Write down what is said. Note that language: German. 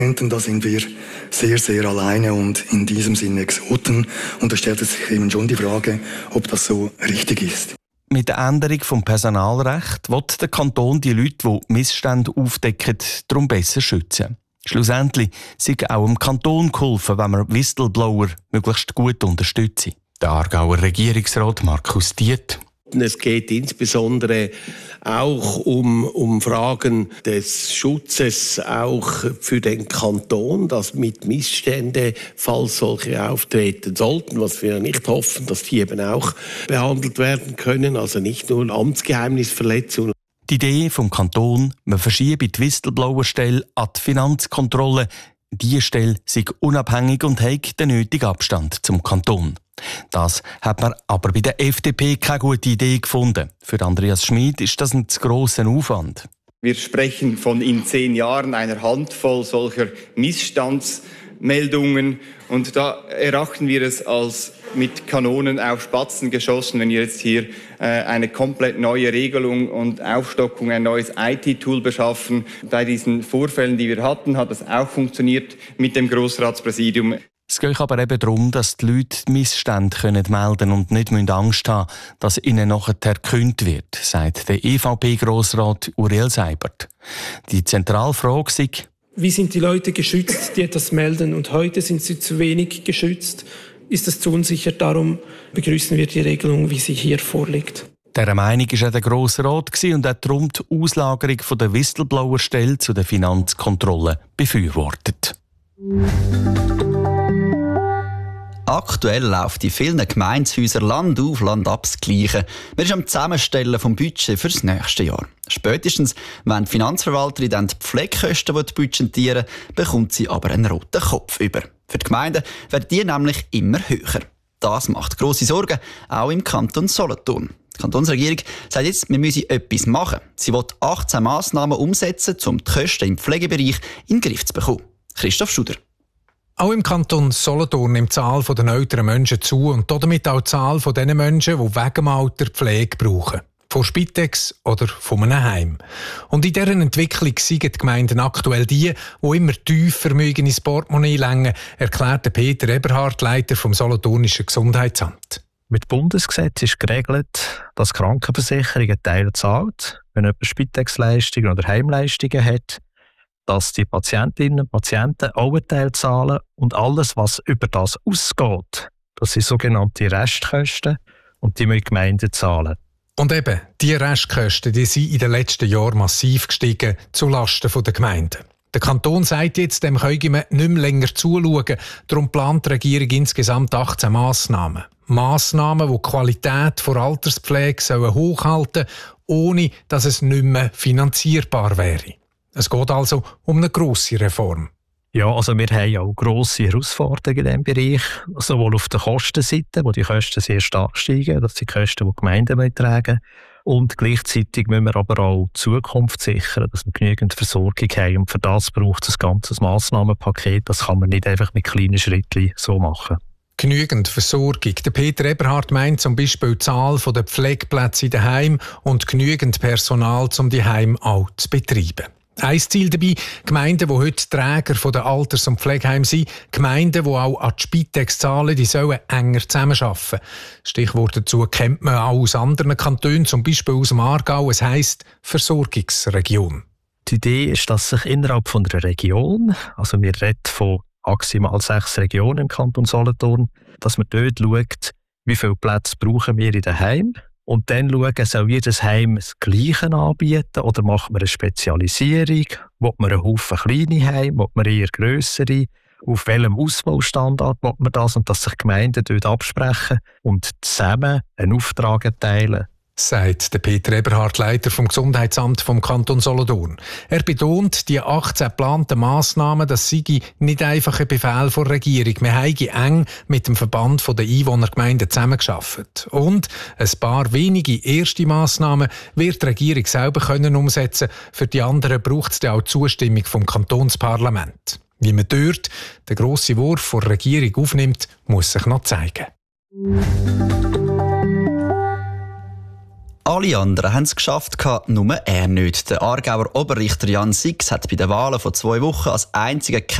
Da sind wir sehr, sehr alleine und in diesem Sinne Exoten. Und da stellt sich eben schon die Frage, ob das so richtig ist. Mit der Änderung des Personalrechts will der Kanton die Leute, die Missstände aufdecken, darum besser schützen. Schlussendlich sei auch dem Kanton geholfen, wenn man Whistleblower möglichst gut unterstützt. Der Aargauer Regierungsrat Markus Diet. Es geht insbesondere auch um Fragen des Schutzes auch für den Kanton, dass mit Missstände, falls solche auftreten sollten, was wir nicht hoffen, dass die eben auch behandelt werden können, also nicht nur Amtsgeheimnisverletzungen. Die Idee vom Kanton, man verschiebe die Whistleblower-Stelle an die Finanzkontrolle. Diese Stelle sei unabhängig und hat den nötigen Abstand zum Kanton. Das hat man aber bei der FDP keine gute Idee gefunden. Für Andreas Schmid ist das ein zu grosser Aufwand. Wir sprechen von in 10 Jahren einer Handvoll solcher Missstandsmeldungen. Und da erachten wir es als mit Kanonen auf Spatzen geschossen, wenn wir jetzt hier eine komplett neue Regelung und Aufstockung, ein neues IT-Tool beschaffen. Bei diesen Vorfällen, die wir hatten, hat das auch funktioniert mit dem Grossratspräsidium. Es geht aber eben darum, dass die Leute Missstände melden können und nicht Angst haben, dass ihnen nachher gekündigt wird, sagt der EVP-Grossrat Uriel Seibert. Die Zentralfrage sei: Wie sind die Leute geschützt, die etwas melden? Und heute sind sie zu wenig geschützt. Ist es zu unsicher? Darum begrüßen wir die Regelung, wie sie hier vorliegt. Dieser Meinung war auch der Grosse Rat und hat darum die Auslagerung von der Whistleblower-Stelle zu der Finanzkontrolle befürwortet. Aktuell läuft in vielen Gemeindehäusern Land auf, Land ab das Gleiche. Man ist am Zusammenstellen vom Budget für das nächste Jahr. Spätestens, wenn die Finanzverwalterin dann die Pflegekosten budgetieren will, bekommt sie aber einen roten Kopf über. Für die Gemeinden werden die nämlich immer höher. Das macht grosse Sorgen, auch im Kanton Solothurn. Die Kantonsregierung sagt jetzt, wir müssen etwas machen. Sie will 18 Massnahmen umsetzen, um die Kosten im Pflegebereich in den Griff zu bekommen. Christoph Schuder. Auch im Kanton Solothurn nimmt die Zahl der älteren Menschen zu und damit auch die Zahl der Menschen, die wegen dem Alter Pflege brauchen. Von Spitex oder von einem Heim. Und in dieser Entwicklung sind die Gemeinden aktuell die immer tiefer ins Portemonnaie lenken, erklärte Peter Eberhardt, Leiter vom Solothurnischen Gesundheitsamt. Mit Bundesgesetz ist geregelt, dass die Krankenversicherung einen Teil zahlt, wenn jemand Spitex-Leistungen oder Heimleistungen hat, dass die Patientinnen und Patienten auch einen Teil zahlen und alles, was über das ausgeht, das sind sogenannte Restkosten und die müssen die Gemeinden zahlen. Und eben, die Restkosten die sind in den letzten Jahren massiv gestiegen zulasten der Gemeinden. Der Kanton sagt jetzt, dem können wir nicht mehr länger zuschauen. Darum plant die Regierung insgesamt 18 Massnahmen. Massnahmen, die die Qualität der Alterspflege hochhalten sollen, ohne dass es nicht mehr finanzierbar wäre. Es geht also um eine grosse Reform. Ja, also wir haben auch grosse Herausforderungen in diesem Bereich, sowohl auf der Kostenseite, wo die Kosten sehr stark steigen, das sind die Kosten, die Gemeinden tragen, und gleichzeitig müssen wir aber auch die Zukunft sichern, dass wir genügend Versorgung haben, und für das braucht es ein ganzes Massnahmenpaket, das kann man nicht einfach mit kleinen Schritten so machen. Genügend Versorgung. Der Peter Eberhardt meint zum Beispiel die Zahl der Pflegeplätze in den Heimen und genügend Personal, um die Heime auch zu betreiben. Ein Ziel dabei, Gemeinden, die heute Träger der Alters- und Pflegeheime sind, Gemeinden, die auch an die Spitex zahlen, die sollen enger zusammenarbeiten. Stichwort dazu kennt man auch aus anderen Kantonen, zum Beispiel aus dem Aargau. Es heisst Versorgungsregion. Die Idee ist, dass sich innerhalb von einer Region, also wir reden von maximal 6 Regionen im Kanton Solothurn, dass man dort schaut, wie viele Plätze brauchen wir in den Heimen. Und dann schauen, soll jedes Heim das Gleiche anbieten oder macht man eine Spezialisierung? Will man einen Haufen kleine Heime? Will man eher grössere? Auf welchem Ausbaustandard will man das? Und dass sich Gemeinden dort absprechen und zusammen einen Auftrag erteilen. Sagt der Peter Eberhardt, Leiter vom Gesundheitsamt vom Kanton Solothurn. Er betont, die 18 geplanten Massnahmen, das sei nicht einfach ein Befehl der Regierung. Wir haben eng mit dem Verband der Einwohnergemeinden zusammengearbeitet. Und ein paar wenige erste Massnahmen wird die Regierung selber umsetzen können. Für die anderen braucht es dann auch die Zustimmung vom Kantonsparlament. Wie man dort den grossen Wurf der Regierung aufnimmt, muss sich noch zeigen. Alle anderen haben es geschafft, nur er nicht. Der Aargauer Oberrichter Jan Six hat bei den Wahlen von 2 Wochen als einziger